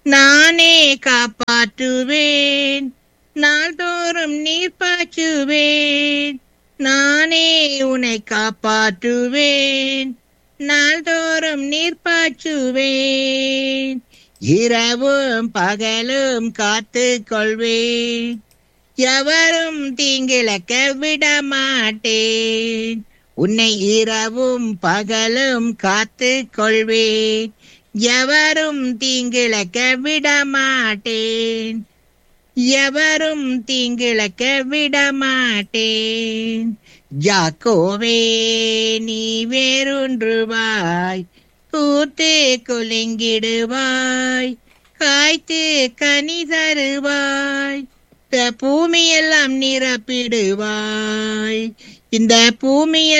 நானே காப்பாற்றுவேன், நாள்தோறும் நீர் பாய்ச்சுவேன். நானே உன்னை காப்பாற்றுவேன், நாள்தோறும் நீர் பாய்ச்சுவேன். இரவும் பகலும் காத்து கொள்வேன், எவரும் தீங்கிழக்க விட மாட்டேன். உன்னை இரவும் பகலும் காத்து கொள்வேன், எவரும் தீங்கிழக்க விட மாட்டேன். எவரும் தீங்கிழக்க விட மாட்டேன். யாக்கோவே நீ வேறொன்றுவாய், பூத்து குலுங்கிடுவாய், காய்த்து கனி தருவாய், இந்த பூமியெல்லாம் நிரப்பிடுவாய். இந்த பூமியெல்லாம்